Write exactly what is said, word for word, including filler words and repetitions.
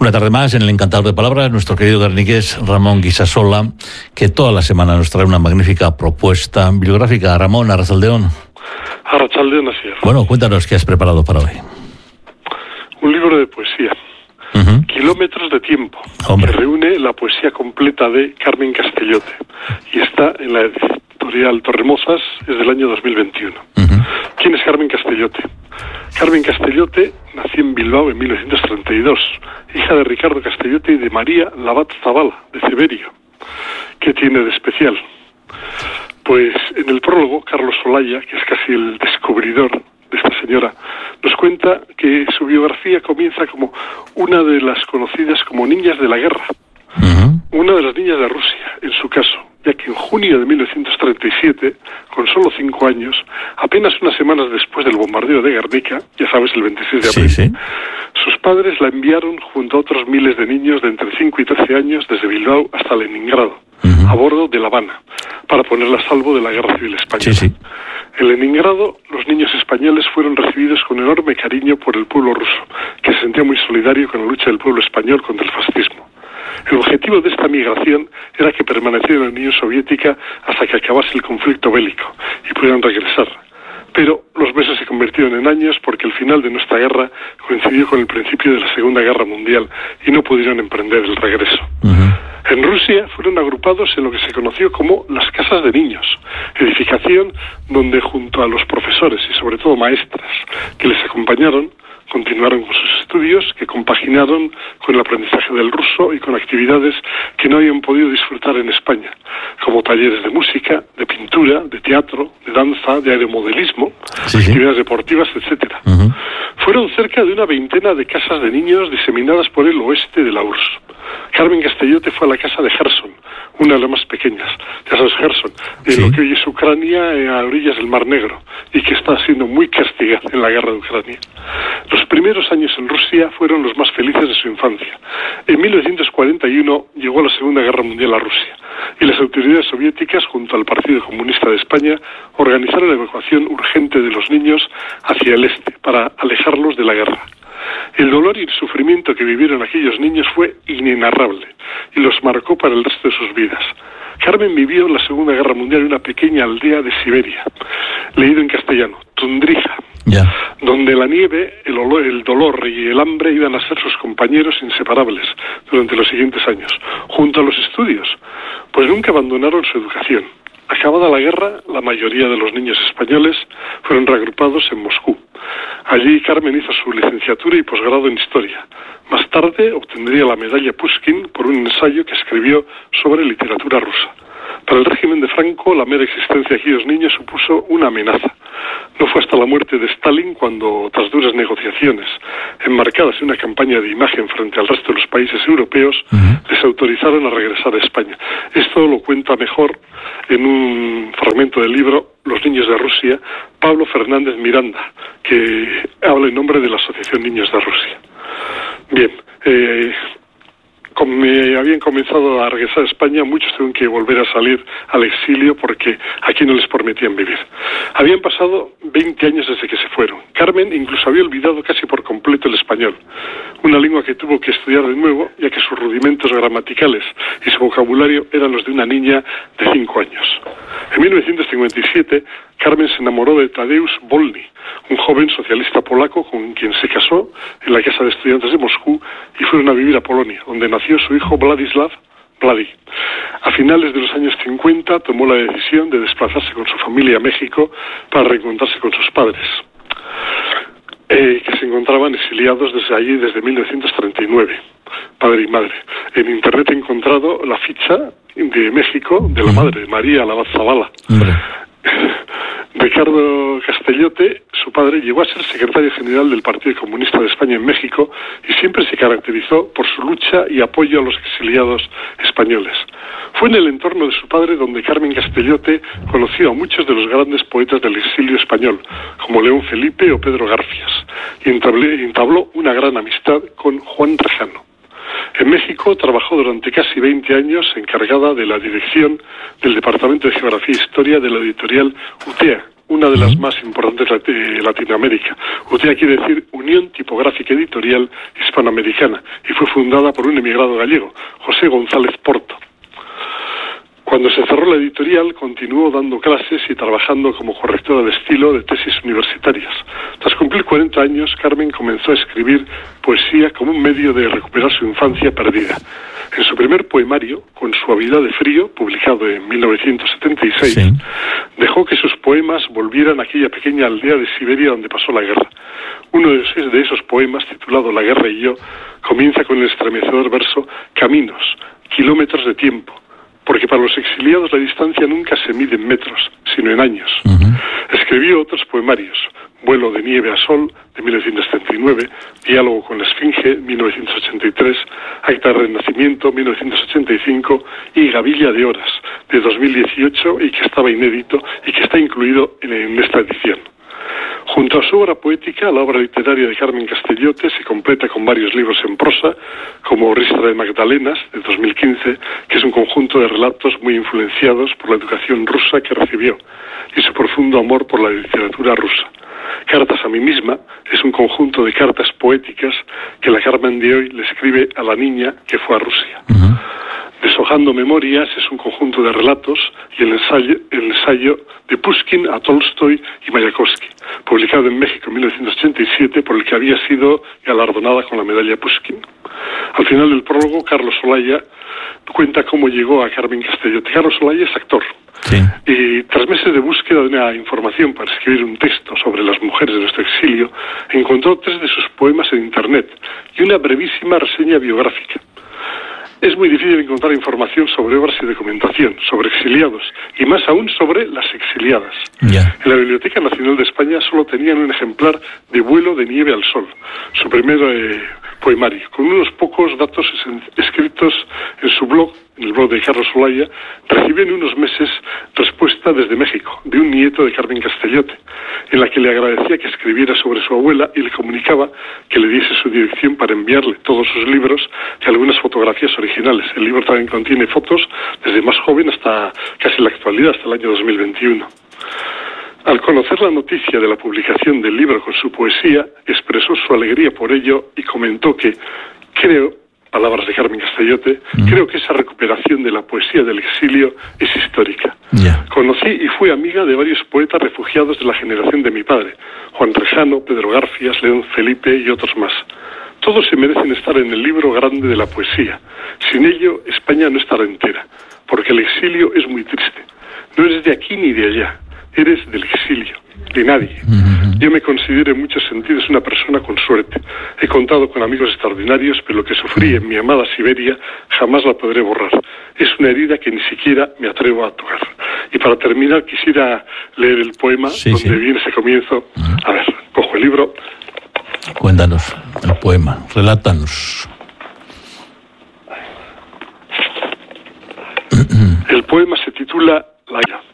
Una tarde más en el Encantador de Palabras, nuestro querido guerniqués Ramón Guisasola, que toda la semana nos trae una magnífica propuesta bibliográfica. Ramón, Arrachaldeón. Arrachaldeón, así es. Bueno, cuéntanos qué has preparado para hoy. Un libro de poesía, uh-huh. Kilómetros de tiempo, Hombre. que reúne la poesía completa de Carmen Castellote y está en la editorial Torremozas, es del año dos mil veintiuno. Uh-huh. ¿Quién es Carmen Castellote? Carmen Castellote nació en Bilbao en mil novecientos treinta y dos, hija de Ricardo Castellote y de María Labat Zavala, de Ceberio. ¿Qué tiene de especial? Pues en el prólogo, Carlos Olaya, que es casi el descubridor de esta señora, nos cuenta que su biografía comienza como una de las conocidas como niñas de la guerra, uh-huh. una de las niñas de Rusia, en su caso, ya que en junio de mil novecientos treinta y siete, con solo cinco años, apenas unas semanas después del bombardeo de Guernica, ya sabes, el veintiséis de abril, sí, sí. sus padres la enviaron junto a otros miles de niños de entre cinco y trece años desde Bilbao hasta Leningrado, uh-huh. a bordo de La Habana, para ponerla a salvo de la Guerra Civil Española. Sí, sí. En Leningrado, los niños españoles fueron recibidos con enorme cariño por el pueblo ruso, que se sentía muy solidario con la lucha del pueblo español contra el fascismo. El objetivo de esta migración era que permanecieran en la Unión Soviética hasta que acabase el conflicto bélico y pudieran regresar. Pero los meses se convirtieron en años porque el final de nuestra guerra coincidió con el principio de la Segunda Guerra Mundial y no pudieron emprender el regreso. Uh-huh. En Rusia fueron agrupados en lo que se conoció como las casas de niños, edificación donde junto a los profesores y sobre todo maestras que les acompañaron, continuaron con sus estudios, que compaginaron con el aprendizaje del ruso y con actividades que no habían podido disfrutar en España, como talleres de música, de pintura, de teatro, de danza, de aeromodelismo, sí, actividades sí. deportivas, etcétera. Uh-huh. Fueron cerca de una veintena de casas de niños diseminadas por el oeste de la U R S S. Carmen Castellote fue a la casa de Gerson, una de las más pequeñas. Ya sabes, Gerson, en sí. lo que hoy es Ucrania, a orillas del Mar Negro, y que está siendo muy castigada en la guerra de Ucrania. Los primeros años en Rusia fueron los más felices de su infancia. En mil novecientos cuarenta y uno llegó la Segunda Guerra Mundial a Rusia, y las autoridades soviéticas, junto al Partido Comunista de España, organizaron la evacuación urgente de los niños hacia el este, para alejarlos de la guerra. El dolor y el sufrimiento que vivieron aquellos niños fue inenarrable y los marcó para el resto de sus vidas. Carmen vivió en la Segunda Guerra Mundial en una pequeña aldea de Siberia, leído en castellano, Tundrija, yeah. donde la nieve, el, olor, el dolor y el hambre iban a ser sus compañeros inseparables durante los siguientes años, junto a los estudios, pues nunca abandonaron su educación. Acabada la guerra, la mayoría de los niños españoles fueron reagrupados en Moscú. Allí Carmen hizo su licenciatura y posgrado en Historia. Más tarde obtendría la medalla Pushkin por un ensayo que escribió sobre literatura rusa. Para el régimen de Franco, la mera existencia de aquellos niños supuso una amenaza. No fue hasta la muerte de Stalin cuando, tras duras negociaciones, enmarcadas en una campaña de imagen frente al resto de los países europeos, uh-huh. les autorizaron a regresar a España. Esto lo cuenta mejor en un fragmento del libro Los niños de Rusia, Pablo Fernández Miranda, que habla en nombre de la Asociación Niños de Rusia. Bien, eh... como me habían comenzado a regresar a España, muchos tuvieron que volver a salir al exilio porque aquí no les permitían vivir. Habían pasado veinte años desde que se fueron. Carmen incluso había olvidado casi por completo el español, una lengua que tuvo que estudiar de nuevo, ya que sus rudimentos gramaticales y su vocabulario eran los de una niña de cinco años. En mil novecientos cincuenta y siete, Carmen se enamoró de Tadeusz Wolny, un joven socialista polaco con quien se casó en la Casa de Estudiantes de Moscú y fueron a vivir a Polonia, donde nació su hijo Vladislav Vladi. A finales de los años cincuenta tomó la decisión de desplazarse con su familia a México para reencontrarse con sus padres, eh, que se encontraban exiliados desde allí desde mil novecientos treinta y nueve, padre y madre. En internet he encontrado la ficha de México de la madre, María Labat Zavala. Ricardo Castellote, su padre, llegó a ser secretario general del Partido Comunista de España en México y siempre se caracterizó por su lucha y apoyo a los exiliados españoles. Fue en el entorno de su padre donde Carmen Castellote conoció a muchos de los grandes poetas del exilio español, como León Felipe o Pedro Garfias, y entabló una gran amistad con Juan Rejano. En México trabajó durante casi veinte años encargada de la dirección del Departamento de Geografía e Historia de la editorial U T E A, una de las más importantes de Latinoamérica. U T E A quiere decir Unión Tipográfica Editorial Hispanoamericana, y fue fundada por un emigrado gallego, José González Porto. Cuando se cerró la editorial, continuó dando clases y trabajando como correctora de estilo de tesis universitarias. Tras cumplir cuarenta años, Carmen comenzó a escribir poesía como un medio de recuperar su infancia perdida. En su primer poemario, Con suavidad de frío, publicado en mil novecientos setenta y seis, sí. dejó que sus poemas volvieran a aquella pequeña aldea de Siberia donde pasó la guerra. Uno de esos poemas, titulado La guerra y yo, comienza con el estremecedor verso Caminos, kilómetros de tiempo, porque para los exiliados la distancia nunca se mide en metros, sino en años. Uh-huh. Escribió otros poemarios, Vuelo de nieve a sol, de mil novecientos setenta y nueve, Diálogo con la Esfinge, mil novecientos ochenta y tres, Acta de Renacimiento, mil novecientos ochenta y cinco, y Gavilla de horas, de dos mil dieciocho, y que estaba inédito y que está incluido en, en esta edición. Junto a su obra poética, la obra literaria de Carmen Castellote se completa con varios libros en prosa, como Ristra de Magdalenas, de dos mil quince, que es un conjunto de relatos muy influenciados por la educación rusa que recibió, y su profundo amor por la literatura rusa. Cartas a mí misma es un conjunto de cartas poéticas que la Carmen de hoy le escribe a la niña que fue a Rusia. Uh-huh. Deshojando memorias es un conjunto de relatos y el ensayo, el ensayo de Pushkin a Tolstoy y Mayakovsky, publicado en México en mil novecientos ochenta y siete, por el que había sido galardonada con la medalla Pushkin. Al final del prólogo, Carlos Olaya cuenta cómo llegó a Carmen Castellote. Carlos Olaya es actor. Sí. Y tras meses de búsqueda de una información para escribir un texto sobre las mujeres de nuestro exilio, encontró tres de sus poemas en Internet y una brevísima reseña biográfica. Es muy difícil encontrar información sobre obras y documentación, sobre exiliados, y más aún sobre las exiliadas. Yeah. En la Biblioteca Nacional de España solo tenían un ejemplar de Vuelo de nieve al sol, su primer eh, poemario, con unos pocos datos escritos en su blog, en el blog de Carlos Olaya. Recibió en unos meses respuesta desde México, de un nieto de Carmen Castellote, en la que le agradecía que escribiera sobre su abuela y le comunicaba que le diese su dirección para enviarle todos sus libros y algunas fotografías originales. El libro también contiene fotos desde más joven hasta casi la actualidad, hasta el año dos mil veintiuno. Al conocer la noticia de la publicación del libro con su poesía, expresó su alegría por ello y comentó que, creo, palabras de Carmen Castellote, mm. creo que esa recuperación de la poesía del exilio es histórica. Yeah. Conocí y fui amiga de varios poetas refugiados de la generación de mi padre, Juan Rejano, Pedro Garfias, León Felipe y otros más. Todos se merecen estar en el libro grande de la poesía. Sin ello, España no estará entera, porque el exilio es muy triste. No eres de aquí ni de allá, eres del exilio, de nadie. Mm-hmm. Yo me considero en muchos sentidos una persona con suerte. He contado con amigos extraordinarios, pero lo que sufrí en mi amada Siberia jamás la podré borrar. Es una herida que ni siquiera me atrevo a tocar. Y para terminar, quisiera leer el poema sí, donde sí. viene ese comienzo. Mm-hmm. A ver, cojo el libro. Cuéntanos el poema, relátanos. El poema se titula La ira.